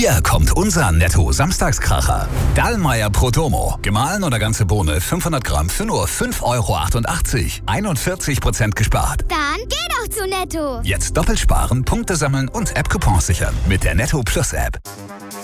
Hier kommt unser Netto-Samstagskracher. Dallmayr Prodomo. Gemahlen oder ganze Bohne 500 Gramm für nur 5,88 €. 41% gespart. Dann geh doch zu Netto. Jetzt doppelt sparen, Punkte sammeln und App-Coupons sichern mit der Netto Plus App.